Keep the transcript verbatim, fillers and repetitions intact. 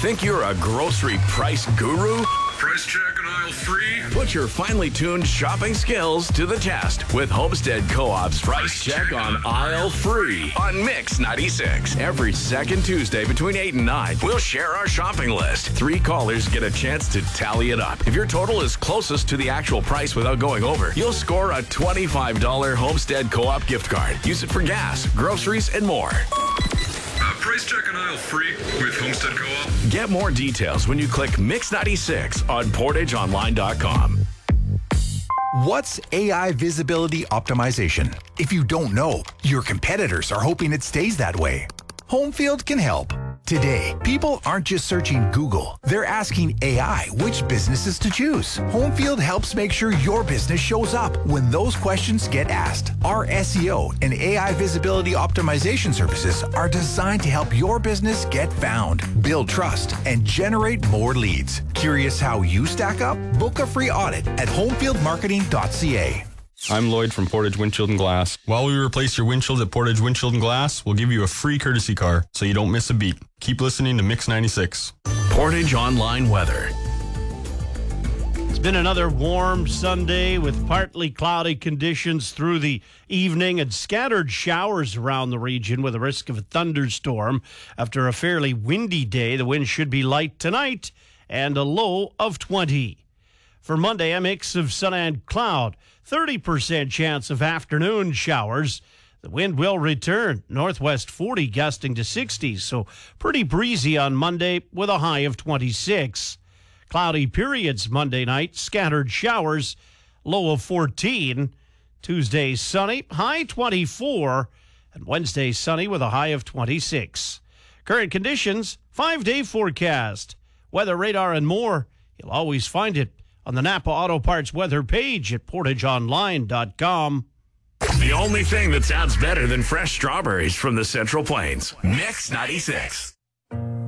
Think you're a grocery price guru? Price check on aisle three. Put your finely tuned shopping skills to the test with Homestead Co-op's Price Check on Aisle Free on Mix ninety-six. Every second Tuesday between eight and nine, we'll share our shopping list. Three callers get a chance to tally it up. If your total is closest to the actual price without going over, you'll score a twenty-five dollars Homestead Co-op gift card. Use it for gas, groceries, and more. Uh, price check on aisle three with Homestead Co-op. Get more details when you click Mix ninety-six on portage online dot com. What's A I visibility optimization? If you don't know, your competitors are hoping it stays that way. Homefield can help. Today, people aren't just searching Google. They're asking A I which businesses to choose. Homefield helps make sure your business shows up when those questions get asked. Our S E O and A I visibility optimization services are designed to help your business get found, build trust, and generate more leads. Curious how you stack up? Book a free audit at homefield marketing dot c a. I'm Lloyd from Portage Windshield and Glass. While we replace your windshield at Portage Windshield and Glass, we'll give you a free courtesy car so you don't miss a beat. Keep listening to Mix ninety-six. Portage Online Weather. It's been another warm Sunday with partly cloudy conditions through the evening and scattered showers around the region with a risk of a thunderstorm. After a fairly windy day, the wind should be light tonight and a low of twenty. For Monday, a mix of sun and cloud. thirty percent chance of afternoon showers. The wind will return, northwest forty gusting to sixty, so pretty breezy on Monday with a high of twenty-six. Cloudy periods Monday night, scattered showers, low of fourteen. Tuesday sunny, high twenty-four, and Wednesday sunny with a high of twenty-six. Current conditions, five-day forecast. Weather radar and more, you'll always find it on the Napa Auto Parts weather page at portage online dot com. The only thing that sounds better than fresh strawberries from the Central Plains. Mix ninety-six.